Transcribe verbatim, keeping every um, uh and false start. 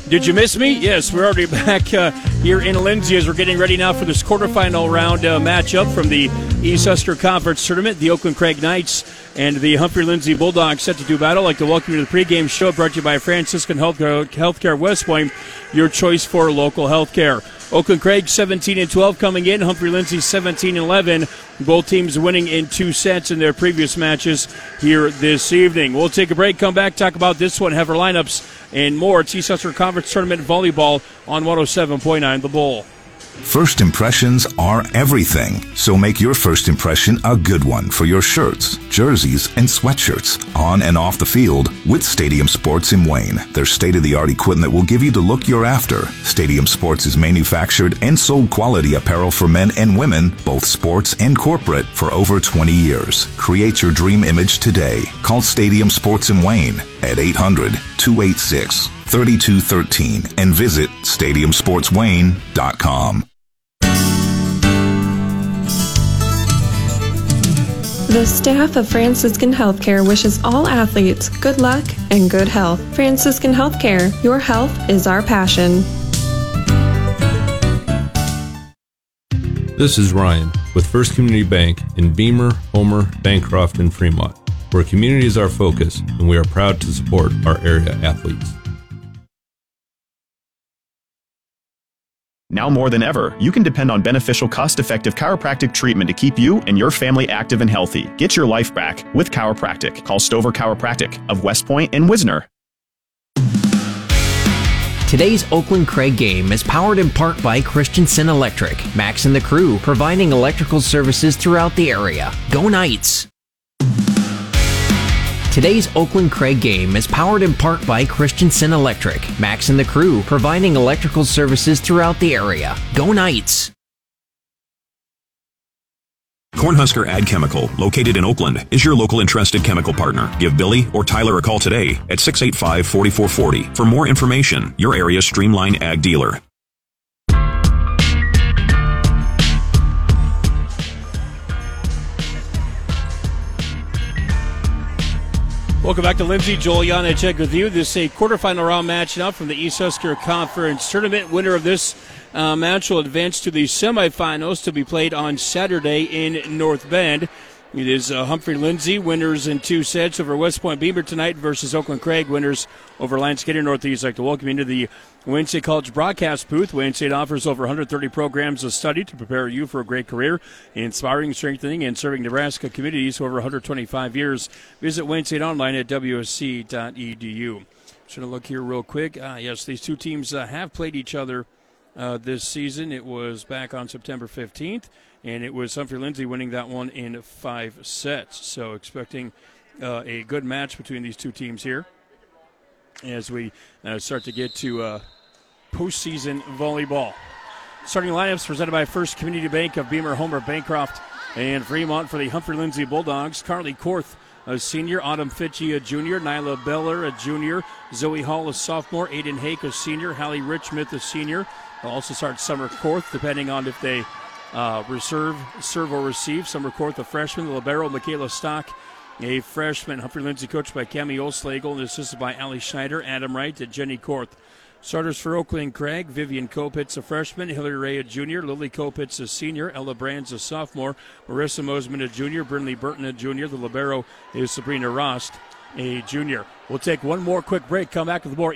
Did you miss me? Yes, we're already back uh, here in Lindsay as we're getting ready now for this quarterfinal round uh, matchup from the East Husker Conference Tournament. The Oakland Craig Knights and the Humphrey Lindsay Bulldogs set to do battle. I'd like to welcome you to the pregame show brought to you by Franciscan Healthcare, Healthcare West Point, your choice for local health care. Oakland Craig seventeen and twelve coming in. Humphrey Lindsay seventeen and eleven. Both teams winning in two sets in their previous matches here this evening. We'll take a break, come back, talk about this one, have our lineups, and more. It's East Husker Conference Tournament Volleyball on one oh seven point nine The Bull. First impressions are everything, so make your first impression a good one for your shirts, jerseys, and sweatshirts, on and off the field with Stadium Sports in Wayne. Their state-of-the-art equipment will give you the look you're after. Stadium Sports is manufactured and sold quality apparel for men and women, both sports and corporate, for over twenty years. Create your dream image today. Call Stadium Sports in Wayne at eight hundred, two eight six, three two one three and visit stadium sports wayne dot com. The staff of Franciscan Healthcare wishes all athletes good luck and good health. Franciscan Healthcare, your health is our passion. This is Ryan with First Community Bank in Beamer, Homer, Bancroft, and Fremont, where community is our focus, and we are proud to support our area athletes. Now more than ever, you can depend on beneficial, cost-effective chiropractic treatment to keep you and your family active and healthy. Get your life back with chiropractic. Call Stover Chiropractic of West Point and Wisner. Today's Oakland Craig game is powered in part by Christensen Electric. Max and the crew providing electrical services throughout the area. Go Knights! Today's Oakland Craig game is powered in part by Christensen Electric. Max and the crew providing electrical services throughout the area. Go Knights! Cornhusker Ag Chemical, located in Oakland, is your local entrusted chemical partner. Give Billy or Tyler a call today at six eight five, four four four zero for more information. Your area's Streamline Ag dealer. Welcome back to Lindsay. Joel Janacek with you. This is a quarterfinal round match now from the East Husker Conference Tournament. Winner of this uh, match will advance to the semifinals to be played on Saturday in North Bend. It is uh, Humphrey Lindsay, winners in two sets over West Point Beamer tonight versus Oakland Craig, winners over Lions Gator Northeast. I'd like to welcome you into the Wayne State College broadcast booth. Wayne State offers over one hundred thirty programs of study to prepare you for a great career, inspiring, strengthening, and serving Nebraska communities for over one hundred twenty-five years. Visit Wayne State online at w s c dot e d u. Just going to look here real quick. Uh, yes, these two teams uh, have played each other uh, this season. It was back on September fifteenth. And it was Humphrey Lindsay winning that one in five sets. So expecting uh, a good match between these two teams here as we uh, start to get to uh, postseason volleyball. Starting lineups presented by First Community Bank of Beamer, Homer, Bancroft, and Fremont for the Humphrey Lindsay Bulldogs. Carly Korth, a senior. Autumn Fitchie, a junior. Nyla Beller, a junior. Zoe Hall, a sophomore. Aiden Hake, a senior. Hallie Richmith, a senior. They'll also start Summer Korth, depending on if they Uh, reserve, serve, or receive. Summer Korth, a freshman. The libero, Michaela Stock, a freshman. Humphrey Lindsay coached by Cami Olslegel and assisted by Allie Schneider, Adam Wright, and Jenny Korth. Starters for Oakland Craig: Vivian Kopitz, a freshman. Hillary Ray, a junior. Lily Kopitz, a senior. Ella Brands, a sophomore. Marissa Mosman, a junior. Brinley Burton, a junior. The libero is Sabrina Rost, a junior. We'll take one more quick break. Come back with more